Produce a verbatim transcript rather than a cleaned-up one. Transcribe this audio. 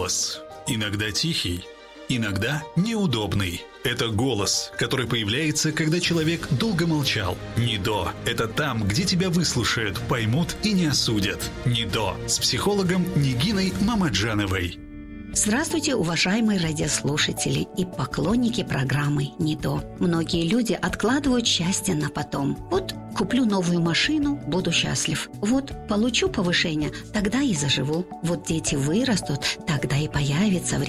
голос. Иногда тихий, иногда неудобный. Это голос, который появляется, когда человек долго молчал. НИДО – это там, где тебя выслушают, поймут и не осудят. НИДО с психологом Нигиной Мамаджановой. Здравствуйте, уважаемые радиослушатели и поклонники программы НИДО. Многие люди откладывают счастье на потом. Вот куплю новую машину, буду счастлив. Вот получу повышение, тогда и заживу. Вот дети вырастут, тогда и появится время.